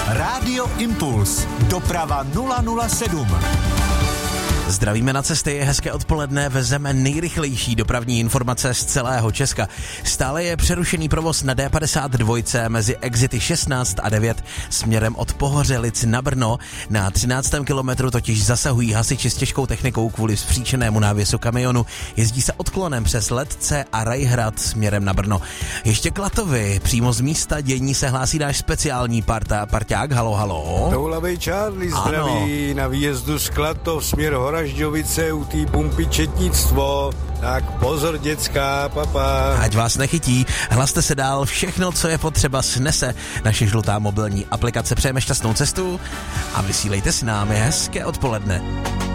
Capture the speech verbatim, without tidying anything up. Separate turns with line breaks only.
Rádio Impuls. Doprava nula nula sedm.
Zdravíme na cesty, hezké odpoledne, vezeme nejrychlejší dopravní informace z celého Česka. Stále je přerušený provoz na D padesát dva mezi exity šestnáct a devět směrem od Pohořelic na Brno. Na třináctém kilometru totiž zasahují hasiči s těžkou technikou kvůli vzpříčenému návěsu kamionu. Jezdí se odklonem přes Letce a Rajhrad směrem na Brno. Ještě Klatovy, přímo z místa dění se hlásí náš speciální parta, parťák. Halo, halo.
Toulavej Charlie zdraví na výjezdu z Klatov směr Horažďovice u té pumpy Četnictvo. Tak pozor, děcka, papa.
Ať vás nechytí, hlaste se dál, všechno, co je potřeba, snese naše žlutá mobilní aplikace. Přejeme šťastnou cestu a vysílejte s námi hezké odpoledne.